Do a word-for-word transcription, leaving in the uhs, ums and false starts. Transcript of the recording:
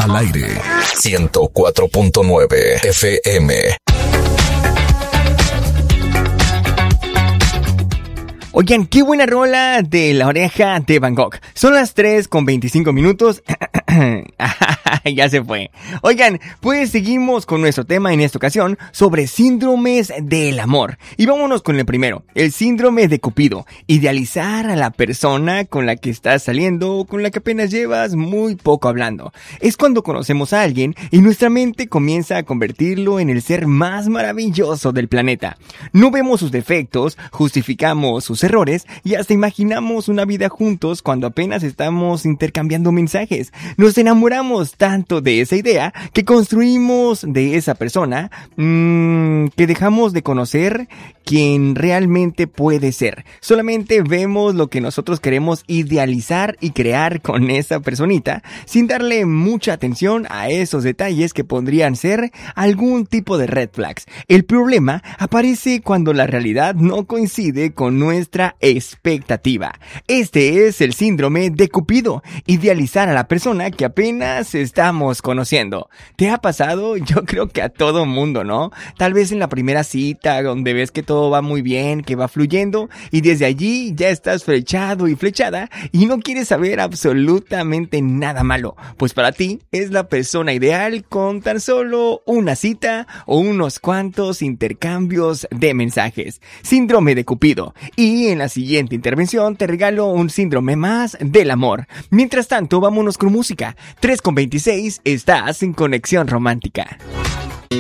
al aire. ciento cuatro punto nueve F M. Oigan, qué buena rola de La Oreja de Van Gogh. Son las tres con veinticinco minutos. Ya se fue. Oigan, pues seguimos con nuestro tema en esta ocasión sobre síndromes del amor. Y vámonos con el primero, el síndrome de Cupido. Idealizar a la persona con la que estás saliendo o con la que apenas llevas muy poco hablando. Es cuando conocemos a alguien y nuestra mente comienza a convertirlo en el ser más maravilloso del planeta. No vemos sus defectos, justificamos sus errores y hasta imaginamos una vida juntos cuando apenas estamos intercambiando mensajes. Nos enamoramos tanto de esa idea que construimos de esa persona mmm, que dejamos de conocer quien realmente puede ser. Solamente vemos lo que nosotros queremos idealizar y crear con esa personita sin darle mucha atención a esos detalles que podrían ser algún tipo de red flags. El problema aparece cuando la realidad no coincide con nuestra expectativa. Este es el síndrome de Cupido, idealizar a la persona que apenas estamos conociendo. ¿Te ha pasado? Yo creo que a todo mundo, ¿no? Tal vez en la primera cita donde ves que todo va muy bien, que va fluyendo y desde allí ya estás flechado y flechada y no quieres saber absolutamente nada malo, pues para ti es la persona ideal con tan solo una cita o unos cuantos intercambios de mensajes. Síndrome de Cupido. Y en la siguiente intervención te regalo un síndrome más del amor. Mientras tanto, vámonos con música. tres con veintiséis, estás en Conexión Romántica.